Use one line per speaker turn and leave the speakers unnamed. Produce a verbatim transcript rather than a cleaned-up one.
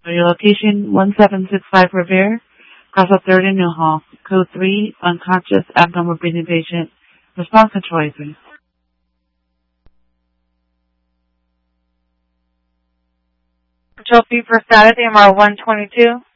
For your location, one seven six five Revere, Crossroad third in Newhall. Code three, unconscious abnormal breathing patient. Response control agent.
Control fee for status, A M R one twenty-two.